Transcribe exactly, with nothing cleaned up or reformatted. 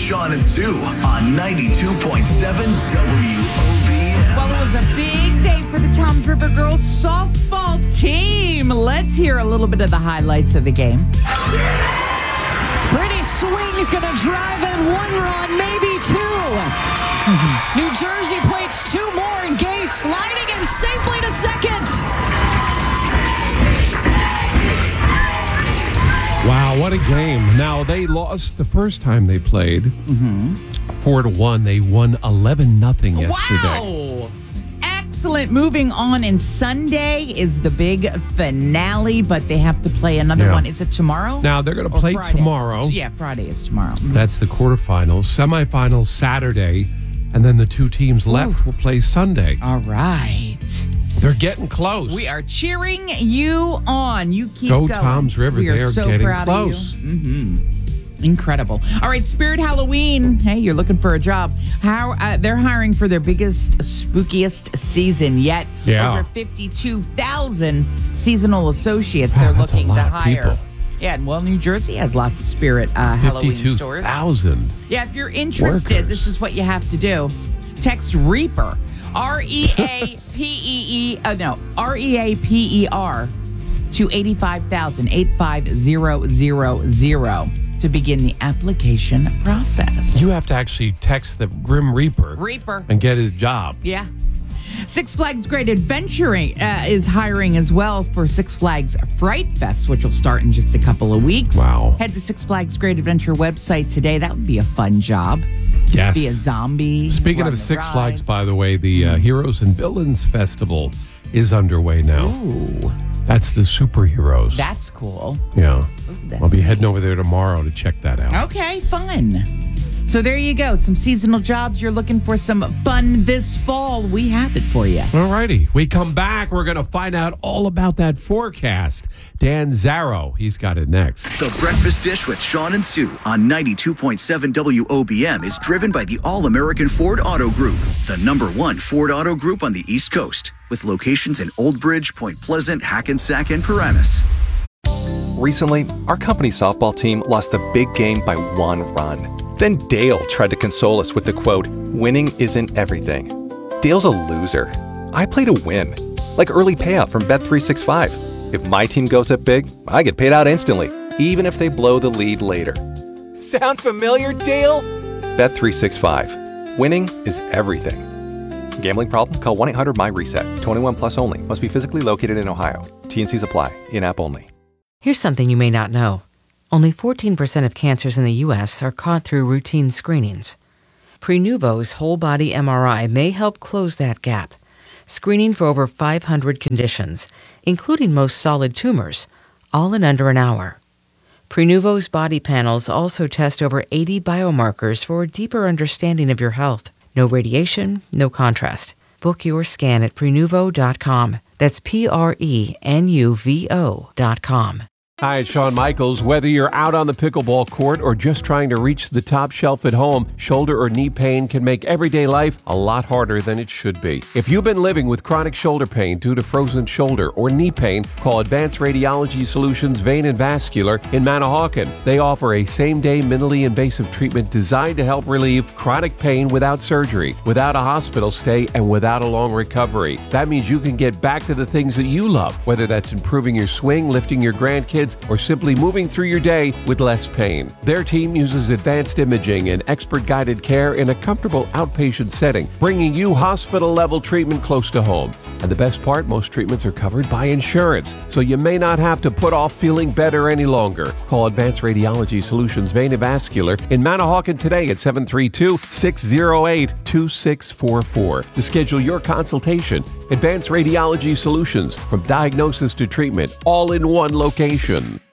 Sean and Sue on ninety-two point seven W O B M. Well, it was a big day for the Toms River Girls softball team. Let's hear a little bit of the highlights of the game. Brittany Swing's going to drive in one run, maybe two. New Jersey plates two more, and Gay sliding in safely to second. Wow, what a game. Now, they lost the first time they played. Mm-hmm. Four to one. They won eleven nothing yesterday. Wow. Excellent. Moving on, and Sunday is the big finale, but they have to play another Yeah. one. Is it tomorrow? Now, they're going to Or play Friday? tomorrow. Yeah, Friday is tomorrow. That's the quarterfinals. Semifinals Saturday. And then the two teams left will play Sunday. All right. They're getting close. We are cheering you on. You keep Go going. Toms River. We are They are so getting proud close. of you. Mm-hmm. Incredible. All right, Spirit Halloween. Hey, you're looking for a job. How uh, they're hiring for their biggest, spookiest season yet. Yeah. Over fifty-two thousand seasonal associates Wow, they're that's a looking lot to of hire. people. Yeah, and well, New Jersey has lots of Spirit uh, Halloween fifty-two stores. thousand. Yeah, if you're interested, workers. this is what you have to do. Text Reaper, R E A P E E, uh, no, R E A P E R to eighty-five thousand, eight five zero zero zero to begin the application process. You have to actually text the Grim Reaper. Reaper. And get his job. Yeah. Six Flags Great Adventuring uh, is hiring as well for Six Flags Fright Fest, which will start in just a couple of weeks. Wow. Head to Six Flags Great Adventure website today. That would be a fun job. Yes. Be a zombie. Speaking run of the Six Flags, rides. by the way, the uh, Heroes and Villains Festival is underway now. Ooh, That's the superheroes. that's cool. yeah. that's I'll be heading neat. over there tomorrow to check that out. Okay, fun. So there you go. Some seasonal jobs. You're looking for some fun this fall. We have it for you. All righty. We come back. We're going to find out all about that forecast. Dan Zarrow, he's got it next. The Breakfast Dish with Sean and Sue on ninety-two point seven W O B M is driven by the All-American Ford Auto Group, the number one Ford Auto Group on the East Coast, with locations in Old Bridge, Point Pleasant, Hackensack, and Paramus. Recently, our company softball team lost the big game by one run. Then Dale tried to console us with the quote, "Winning isn't everything." Dale's a loser. I play to win, like early payout from Bet three sixty-five. If my team goes up big, I get paid out instantly, even if they blow the lead later. Sound familiar, Dale? Bet three sixty-five. Winning is everything. Gambling problem? Call one eight hundred M Y RESET. twenty-one plus only. Must be physically located in Ohio. T and Cs apply. In-app only. Here's something you may not know. Only fourteen percent of cancers in the U S are caught through routine screenings. Prenuvo's whole-body M R I may help close that gap, screening for over five hundred conditions, including most solid tumors, all in under an hour. Prenuvo's body panels also test over eighty biomarkers for a deeper understanding of your health. No radiation, no contrast. Book your scan at Prenuvo dot com. That's P R E N U V O dot com. Hi, it's Shawn Michaels. Whether you're out on the pickleball court or just trying to reach the top shelf at home, shoulder or knee pain can make everyday life a lot harder than it should be. If you've been living with chronic shoulder pain due to frozen shoulder or knee pain, call Advanced Radiology Solutions Vein and Vascular in Manahawkin. They offer a same-day minimally invasive treatment designed to help relieve chronic pain without surgery, without a hospital stay, and without a long recovery. That means you can get back to the things that you love, whether that's improving your swing, lifting your grandkids, or simply moving through your day with less pain. Their team uses advanced imaging and expert-guided care in a comfortable outpatient setting, bringing you hospital-level treatment close to home. And the best part, most treatments are covered by insurance, so you may not have to put off feeling better any longer. Call Advanced Radiology Solutions Vein and Vascular in Manahawkin today at seven three two, six zero eight, two six four four to schedule your consultation. Advanced Radiology Solutions, from diagnosis to treatment, all in one location.